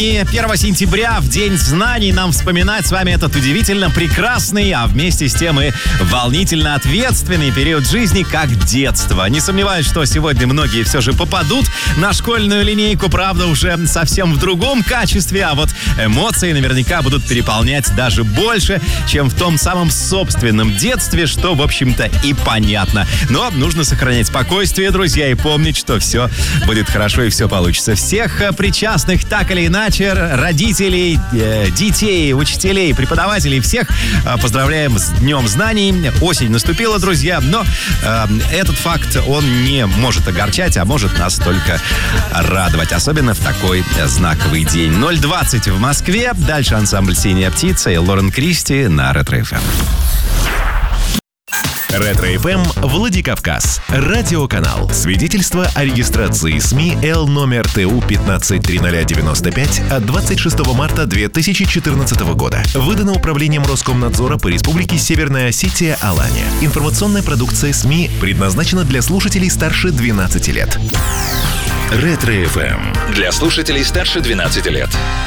И 1 сентября, в День знаний, нам вспоминать с вами этот удивительно прекрасный, а вместе с тем и волнительно ответственный период жизни, как детство. Не сомневаюсь, что сегодня многие все же попадут на школьную линейку, правда, уже совсем в другом качестве, а вот эмоции наверняка будут переполнять даже больше, чем в том самом собственном детстве, что, в общем-то, и понятно. Но нужно сохранять спокойствие, друзья, и помнить, что все будет хорошо и все получится. Всех причастных так или иначе, родителей, детей, учителей, преподавателей, всех поздравляем с Днем знаний. Осень наступила, друзья, но этот факт, он не может огорчать, а может нас только радовать, особенно в такой знаковый день. 0:20 в Москве, дальше ансамбль «Синяя птица» и Лорен Кристи на Ретро-ФМ. Ретро-ФМ Владикавказ. Радиоканал. Свидетельство о регистрации СМИ Л номер ТУ 15-30095 от 26 марта 2014 года. Выдано Управлением Роскомнадзора по Республике Северная Осетия, Алания. Информационная продукция СМИ предназначена для слушателей старше 12 лет. Ретро-ФМ. Для слушателей старше 12 лет.